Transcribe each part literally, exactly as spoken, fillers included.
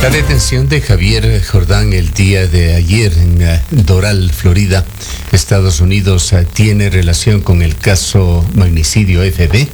La detención de Javier Jordán el día de ayer en Doral, Florida, Estados Unidos, ¿tiene relación con el caso magnicidio F B?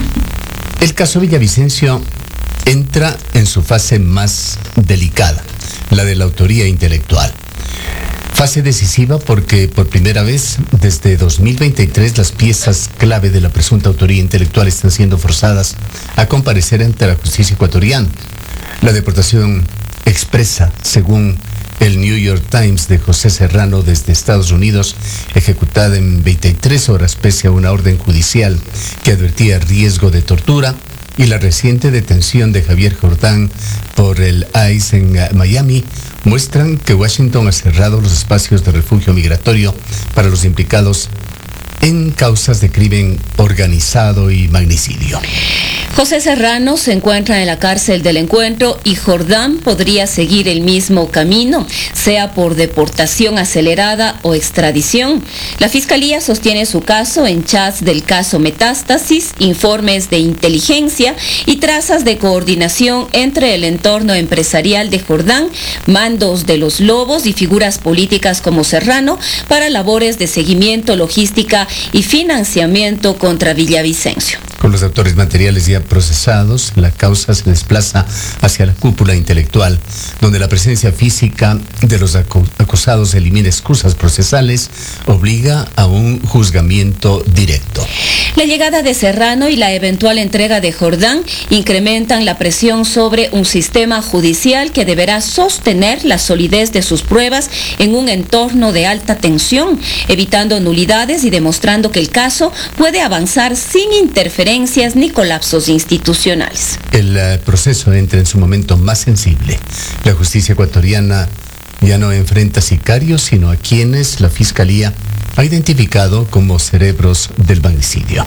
El caso Villavicencio entra en su fase más delicada, la de la autoría intelectual. Fase decisiva porque por primera vez desde dos mil veintitrés las piezas clave de la presunta autoría intelectual están siendo forzadas a comparecer ante la justicia ecuatoriana. La deportación expresa, según el New York Times, de José Serrano desde Estados Unidos, ejecutada en veintitrés horas pese a una orden judicial que advertía riesgo de tortura, y la reciente detención de Javier Jordán por el I C E en Miami, muestran que Washington ha cerrado los espacios de refugio migratorio para los implicados en causas de crimen organizado y magnicidio. José Serrano se encuentra en la cárcel del Encuentro y Jordán podría seguir el mismo camino, sea por deportación acelerada o extradición. La Fiscalía sostiene su caso en chats del caso Metástasis, informes de inteligencia y trazas de coordinación entre el entorno empresarial de Jordán, mandos de los Lobos y figuras políticas como Serrano para labores de seguimiento, logística y financiamiento contra Villavicencio. Con los autores materiales ya procesados, la causa se desplaza hacia la cúpula intelectual, donde la presencia física de los acu- acusados elimina excusas procesales, obliga a un juzgamiento directo. La llegada de Serrano y la eventual entrega de Jordán incrementan la presión sobre un sistema judicial que deberá sostener la solidez de sus pruebas en un entorno de alta tensión, evitando nulidades y demostrando que el caso puede avanzar sin interferencias ni colapsos institucionales. El uh, proceso entra en su momento más sensible. La justicia ecuatoriana ya no enfrenta sicarios, sino a quienes la Fiscalía ha identificado como cerebros del magnicidio.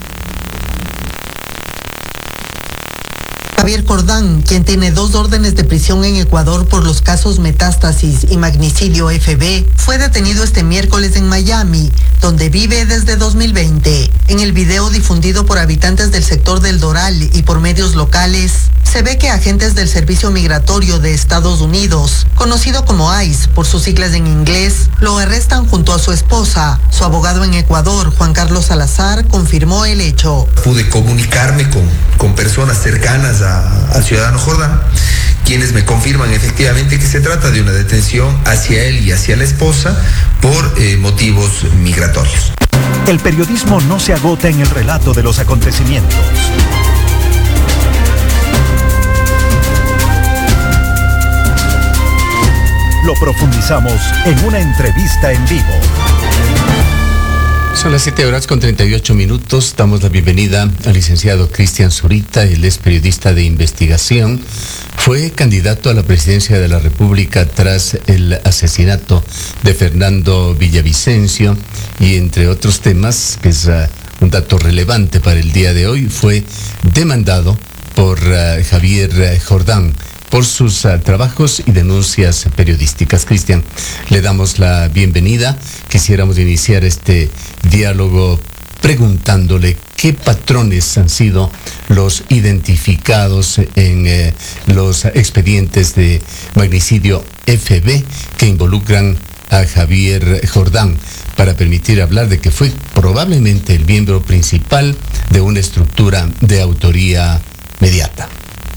Javier Jordán, quien tiene dos órdenes de prisión en Ecuador por los casos Metástasis y Magnicidio F B, fue detenido este miércoles en Miami, donde vive desde dos mil veinte. En el video difundido por habitantes del sector del Doral y por medios locales, se ve que agentes del Servicio Migratorio de Estados Unidos, conocido como I C E por sus siglas en inglés, lo arrestan junto a su esposa. Su abogado en Ecuador, Juan Carlos Salazar, confirmó el hecho. Pude comunicarme con, con personas cercanas a al ciudadano Jordán, quienes me confirman efectivamente que se trata de una detención hacia él y hacia la esposa por eh, motivos migratorios. El periodismo no se agota en el relato de los acontecimientos. Lo profundizamos en una entrevista en vivo. Son las siete horas con treinta y ocho minutos. Damos la bienvenida al licenciado Cristian Zurita. Él es periodista de investigación. Fue candidato a la presidencia de la República tras el asesinato de Fernando Villavicencio y, entre otros temas, que es uh, un dato relevante para el día de hoy, fue demandado por uh, Javier uh, Jordán por sus uh, trabajos y denuncias periodísticas. Cristian, le damos la bienvenida. Quisiéramos iniciar este diálogo preguntándole qué patrones han sido los identificados en eh, los expedientes de magnicidio F B que involucran a Javier Jordán, para permitir hablar de que fue probablemente el miembro principal de una estructura de autoría mediata.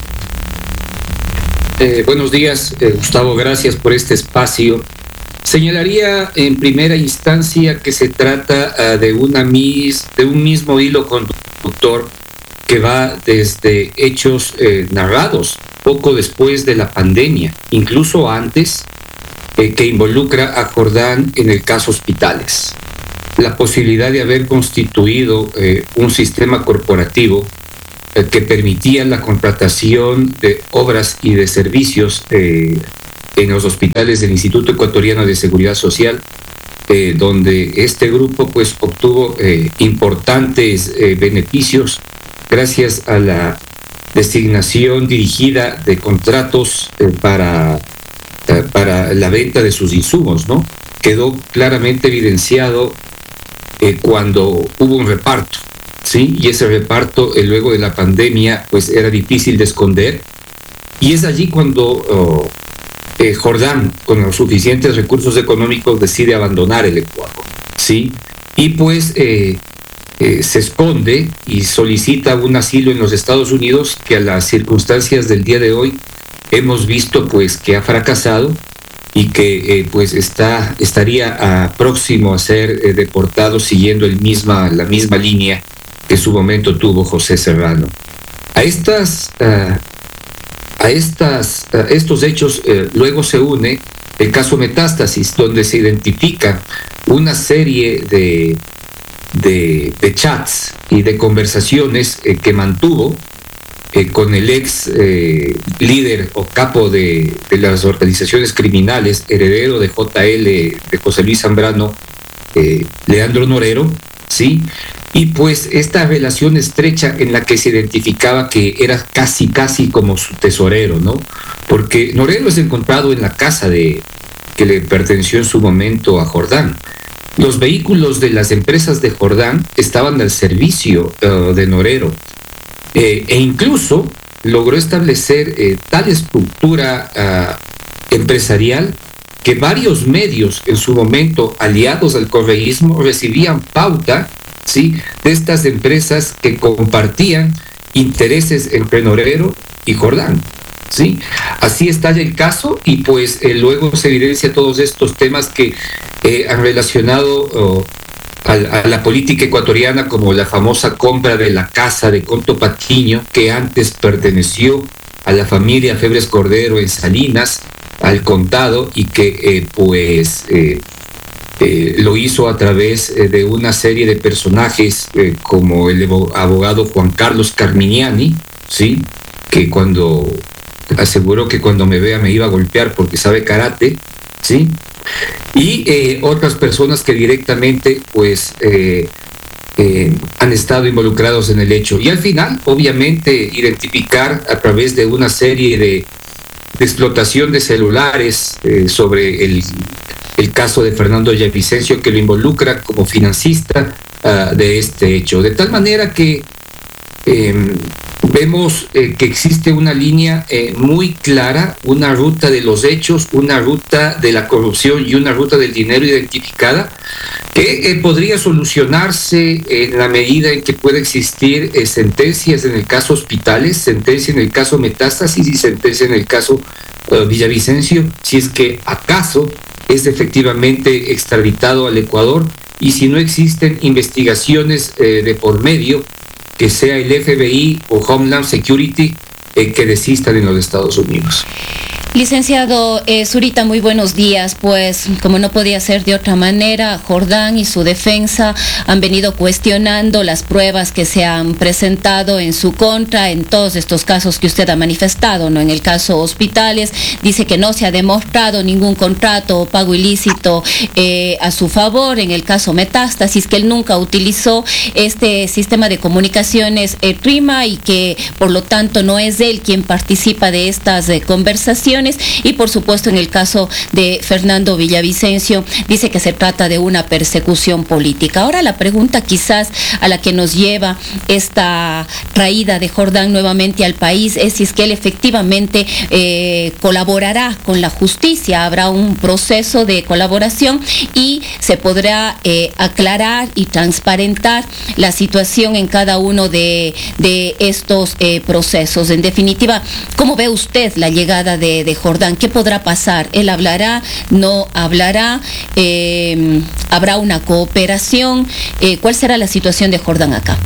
Eh, buenos días, eh, Gustavo, gracias por este espacio. Señalaría en primera instancia que se trata uh, de, una mis, de un mismo hilo conductor que va desde hechos eh, narrados poco después de la pandemia, incluso antes, eh, que involucra a Jordán en el caso Hospitales. La posibilidad de haber constituido eh, un sistema corporativo que permitía la contratación de obras y de servicios eh, en los hospitales del Instituto Ecuatoriano de Seguridad Social, eh, donde este grupo pues obtuvo eh, importantes eh, beneficios gracias a la designación dirigida de contratos eh, para, eh, para la venta de sus insumos, ¿no? Quedó claramente evidenciado eh, cuando hubo un reparto. Sí, y ese reparto eh, luego de la pandemia pues era difícil de esconder y es allí cuando oh, eh, Jordán, con los suficientes recursos económicos, decide abandonar el Ecuador, ¿sí? Y pues eh, eh, se esconde y solicita un asilo en los Estados Unidos, que a las circunstancias del día de hoy hemos visto pues que ha fracasado y que eh, pues está, estaría ah, próximo a ser eh, deportado siguiendo el misma, la misma línea que en su momento tuvo José Serrano. A estas, uh, a estas, uh, estos hechos uh, luego se une el caso Metástasis, donde se identifica una serie de, de, de chats y de conversaciones eh, que mantuvo eh, con el ex eh, líder o capo de, de las organizaciones criminales, heredero de J L, de José Luis Zambrano, eh, Leandro Norero, ¿sí? Y pues esta relación estrecha en la que se identificaba que era casi, casi como su tesorero, ¿no? Porque Norero es encontrado en la casa de, que le perteneció en su momento a Jordán. Los vehículos de las empresas de Jordán estaban al servicio uh, de Norero. Eh, e incluso logró establecer eh, tal estructura uh, empresarial que varios medios en su momento aliados al correísmo recibían pauta, ¿sí?, de estas empresas que compartían intereses entre Norero y Jordán, ¿sí? Así estalla el caso y pues eh, luego se evidencia todos estos temas que eh, han relacionado oh, a, a la política ecuatoriana, como la famosa compra de la casa de Conto Patiño, que antes perteneció a la familia Febres Cordero en Salinas, al contado, y que eh, pues eh, eh, lo hizo a través eh, de una serie de personajes eh, como el abogado Juan Carlos Carminiani, ¿sí?, que cuando aseguró que cuando me vea me iba a golpear porque sabe karate, ¿sí?, y eh, otras personas que directamente pues eh, eh, han estado involucrados en el hecho. Y al final, obviamente, identificar a través de una serie de de explotación de celulares eh, sobre el, el caso de Fernando Villavicencio, que lo involucra como financista uh, de este hecho. De tal manera que eh, vemos eh, que existe una línea eh, muy clara, una ruta de los hechos, una ruta de la corrupción y una ruta del dinero identificada, que eh, podría solucionarse en la medida en que pueda existir eh, sentencias en el caso Hospitales, sentencia en el caso Metástasis y sentencia en el caso uh, Villavicencio, si es que acaso es efectivamente extraditado al Ecuador, y si no existen investigaciones eh, de por medio, que sea el F B I o Homeland Security eh, que desistan en los Estados Unidos. Licenciado eh, Zurita, muy buenos días. Pues como no podía ser de otra manera, Jordán y su defensa han venido cuestionando las pruebas que se han presentado en su contra en todos estos casos que usted ha manifestado, ¿no? En el caso Hospitales dice que no se ha demostrado ningún contrato o pago ilícito eh, a su favor. En el caso Metástasis, que él nunca utilizó este sistema de comunicaciones eh, RIMA, y que por lo tanto no es él quien participa de estas eh, conversaciones. Y por supuesto, en el caso de Fernando Villavicencio, dice que se trata de una persecución política. Ahora la pregunta quizás a la que nos lleva esta traída de Jordán nuevamente al país es si es que él efectivamente eh, colaborará con la justicia. Habrá un proceso de colaboración y se podrá eh, aclarar y transparentar la situación en cada uno de, de estos eh, procesos. En definitiva, ¿cómo ve usted la llegada de, de Jordán? ¿Qué podrá pasar? ¿Él hablará? ¿No hablará? Eh, ¿Habrá una cooperación? Eh, ¿Cuál será la situación de Jordán acá?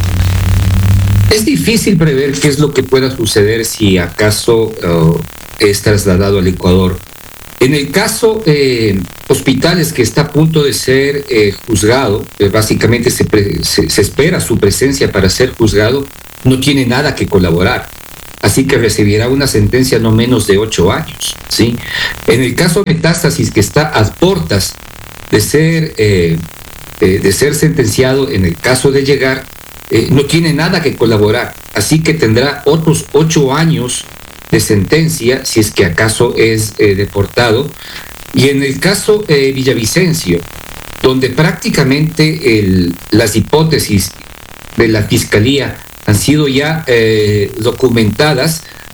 Es difícil prever qué es lo que pueda suceder si acaso uh, es trasladado al Ecuador. En el caso eh, Hospitales, que está a punto de ser eh, juzgado, eh, básicamente se, pre- se, se espera su presencia para ser juzgado, no tiene nada que colaborar. Así que recibirá una sentencia no menos de ocho años, ¿sí? En el caso Metástasis, que está a puertas de ser, eh, de, de ser sentenciado, en el caso de llegar, eh, no tiene nada que colaborar. Así que tendrá otros ocho años de sentencia, si es que acaso es eh, deportado. Y en el caso eh, Villavicencio, donde prácticamente el, las hipótesis de la Fiscalía han sido ya eh, documentadas,